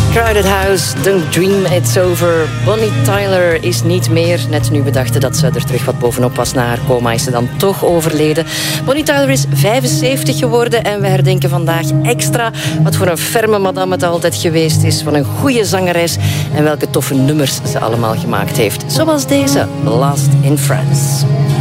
Crowded House, Don't Dream It's Over. Bonnie Tyler is niet meer. Net nu we dachten dat ze er terug wat bovenop was na haar coma, is ze dan toch overleden. Bonnie Tyler is 75 geworden en we herdenken vandaag extra wat voor een ferme madame het altijd geweest is, wat een goede zangeres en welke toffe nummers ze allemaal gemaakt heeft. Zoals deze, Last in France.